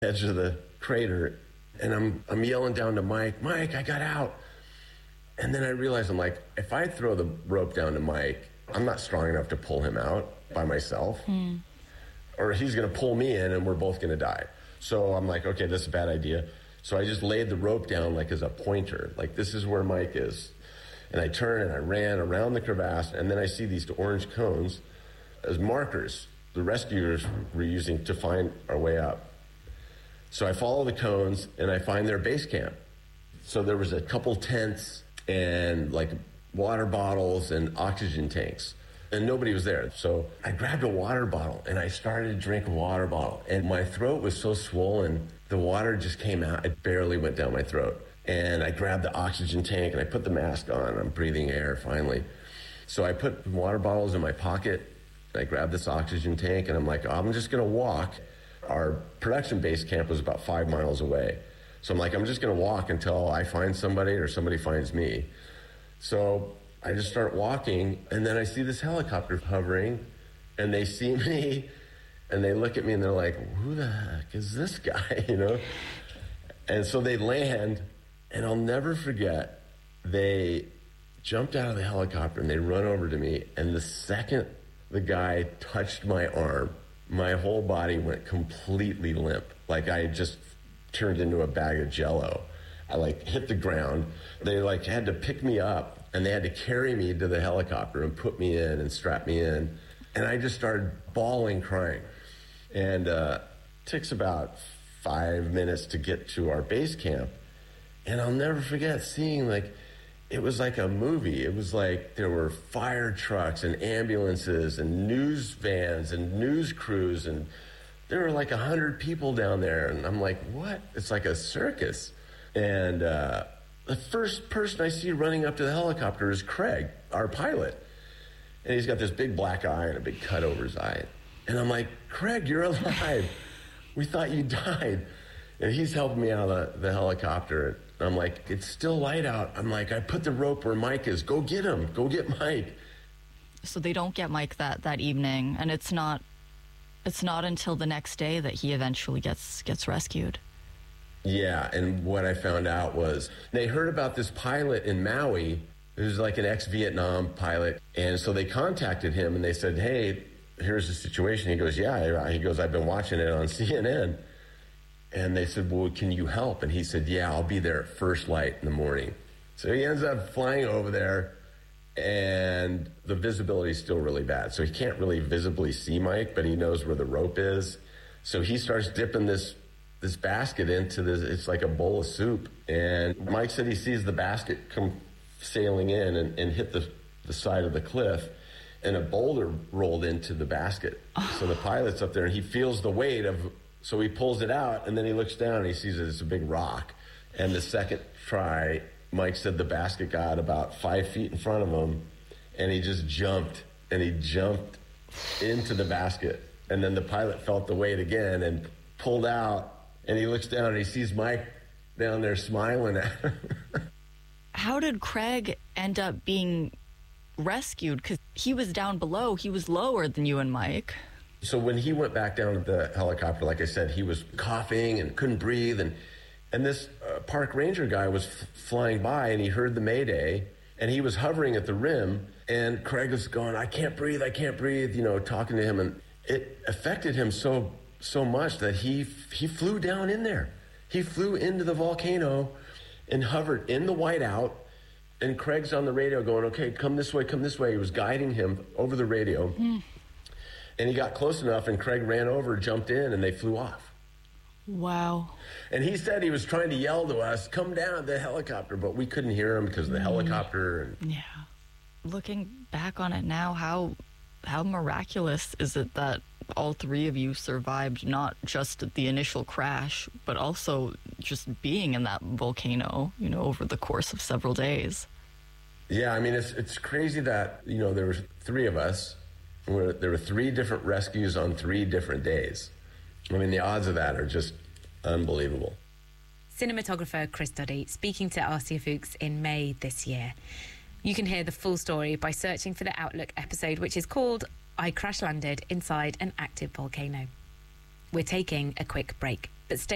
edge of the crater, and I'm yelling down to Mike, I got out. And then I realized, I'm like, if I throw the rope down to Mike, I'm not strong enough to pull him out by myself. Or he's going to pull me in and we're both going to die. So I'm like, okay, that's a bad idea. So I just laid the rope down like as a pointer, like this is where Mike is. And I turned and I ran around the crevasse, and then I see these orange cones as markers the rescuers were using to find our way up. So I follow the cones and I find their base camp. So there was a couple tents and like water bottles and oxygen tanks, and nobody was there. So I grabbed a water bottle and I started to drink a water bottle, and my throat was so swollen, the water just came out. It barely went down my throat. And I grabbed the oxygen tank and I put the mask on. I'm breathing air finally. So I put water bottles in my pocket. I grabbed this oxygen tank and I'm like, I'm just going to walk. Our production base camp was about 5 miles away. So I'm like, I'm just going to walk until I find somebody or somebody finds me. So I just start walking, and then I see this helicopter hovering, and they see me, and they look at me, and they're like, who the heck is this guy, you know? And so they land, and I'll never forget, they jumped out of the helicopter, and they run over to me, and the second the guy touched my arm, my whole body went completely limp. Like I just turned into a bag of Jell-O. I like hit the ground. They like had to pick me up, and they had to carry me to the helicopter and put me in and strap me in. And I just started bawling, crying. And it takes about 5 minutes to get to our base camp. And I'll never forget seeing, like, it was like a movie. It was like there were fire trucks and ambulances and news vans and news crews, and there were like 100 people down there. And I'm like, what? It's like a circus. And the first person I see running up to the helicopter is Craig, our pilot. And he's got this big black eye and a big cut over his eye. And I'm like, Craig, you're alive. We thought you died. And he's helping me out of the helicopter. And I'm like, it's still light out. I'm like, I put the rope where Mike is. Go get him. Go get Mike. So they don't get Mike that evening, and it's not until the next day that he eventually gets rescued. Yeah, and what I found out was they heard about this pilot in Maui who's like an ex-Vietnam pilot, and so they contacted him and they said, hey, here's the situation. He goes, yeah. He goes, I've been watching it on CNN. And they said, well, can you help? And he said, yeah, I'll be there at first light in the morning. So he ends up flying over there, and the visibility is still really bad. So he can't really visibly see Mike, but he knows where the rope is. So he starts dipping this basket into this, it's like a bowl of soup. And Mike said he sees the basket come sailing in and hit the side of the cliff, and a boulder rolled into the basket. So the pilot's up there, and he feels the weight so he pulls it out, and then he looks down and he sees that it's a big rock. And the second try, Mike said the basket got about 5 feet in front of him, and he just jumped into the basket. And then the pilot felt the weight again and pulled out, and he looks down and he sees Mike down there smiling at him. How did Craig end up being rescued? Because he was down below. He was lower than you and Mike. So when he went back down to the helicopter, like I said, he was coughing and couldn't breathe. And this park ranger guy was flying by, and he heard the Mayday, and he was hovering at the rim. And Craig was going, I can't breathe, you know, talking to him. And it affected him so much that he flew down in there. He flew into the volcano and hovered in the whiteout. And Craig's on the radio going, okay, come this way, come this way. He was guiding him over the radio. And he got close enough, and Craig ran over, jumped in, and they flew off. Wow. And he said he was trying to yell to us, come down the helicopter, but we couldn't hear him because of the helicopter. And yeah. Looking back on it now, how miraculous is it that all three of you survived not just the initial crash, but also just being in that volcano, you know, over the course of several days? Yeah, I mean, it's crazy that, you know, there were three of us. There were 3 different rescues on 3 different days. I mean, the odds of that are just unbelievable. Cinematographer Chris Duddy speaking to RCA Fuchs in May this year. You can hear the full story by searching for the Outlook episode, which is called I Crash Landed Inside an Active Volcano. We're taking a quick break, but stay